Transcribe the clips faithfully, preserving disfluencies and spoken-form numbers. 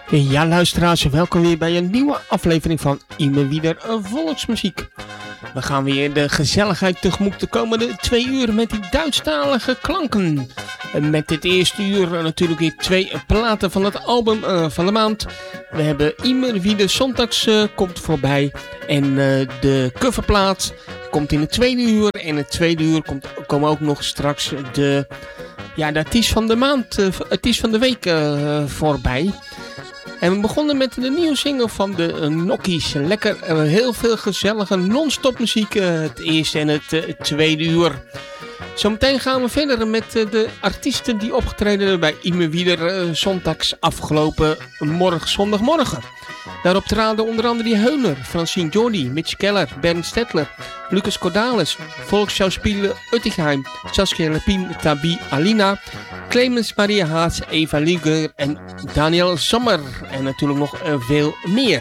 Ja, luisteraars, welkom weer bij een nieuwe aflevering van Immer Wieder Volksmuziek. We gaan weer de gezelligheid tegemoet de komende twee uur met die Duitsstalige klanken. Met dit eerste uur natuurlijk weer twee platen van het album uh, van de maand. We hebben Immer Wieder Zondags uh, komt voorbij en uh, de coverplaat komt in het tweede uur. En in het tweede uur komt, komen ook nog straks de, ja, de artiest van de maand, uh, artiest van de week uh, voorbij. En we begonnen met de nieuwe single van de uh, Nokkies. Lekker, uh, heel veel gezellige non-stop muziek. Uh, het eerste en het uh, tweede uur. Zometeen gaan we verder met uh, de artiesten die opgetreden bij Immer Wieder uh, Zondags afgelopen morgen, zondagmorgen. Daarop traden onder andere die Heuner, Francine Jordi, Mitch Keller, Bernd Stettler, Lucas Cordalis, Volksschauspieler Uttigheim, Saskia Lepin, Tabi Alina, Clemens Maria Haas, Eva Luger en Daniel Sommer. En natuurlijk nog uh, veel meer.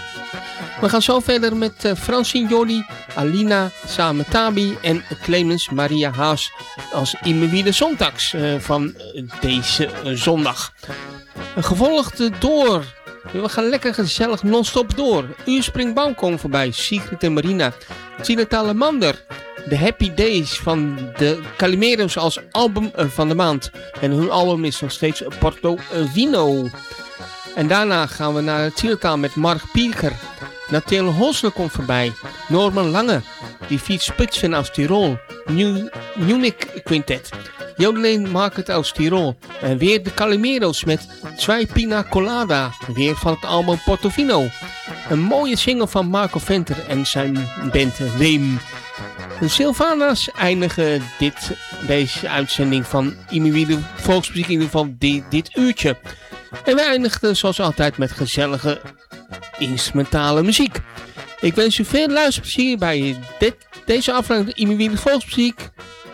We gaan zo verder met uh, Francine Jordi, Alina, samen Tabi en Clemens Maria Haas als Immer Wieder Zondags uh, van uh, deze uh, zondag. Uh, gevolgd uh, door... We gaan lekker gezellig non-stop door. Uurspringbaum komt voorbij. Sigrid en Marina. Tina Talamander. The Happy Days van de Calimeros als album van de maand. En hun album is nog steeds Porto Vino. En daarna gaan we naar Zieltaal met Mark Pieker. Nathalie Hosler komt voorbij. Norman Lange. Die fiets Spitsen aus Tirol. New, Munich Quintet. Jodeleen maakt het aus Tirol. En weer de Calimeros met Zwei Pina Colada. Weer van het album Portofino. Een mooie single van Marco Venter en zijn band Weem. De Sylvana's eindigen dit, deze uitzending van Immer Wieder Volksmuziek, in ieder geval dit, dit uurtje. En we eindigen zoals altijd met gezellige instrumentale muziek. Ik wens u veel luisterplezier bij dit, deze aflevering van Immer Wieder Volksmuziek.